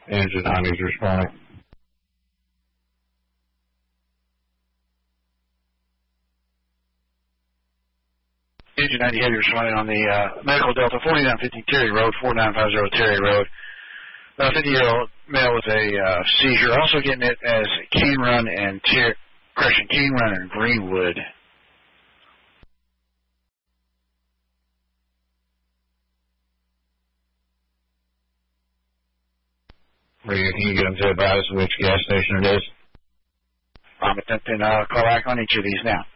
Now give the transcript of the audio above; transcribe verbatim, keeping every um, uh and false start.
Engine ninety is responding. Engine ninety heavy responding on the uh, Medical Delta forty-nine fifty Terry Road, forty-nine fifty Terry Road. A fifty-year-old male with a uh, seizure. Also getting it as Cane Run and Ter- correction, Cane Run and Greenwood. Regan, can you get them to advise which gas station it is? I'm attempting to uh, call back on each of these now.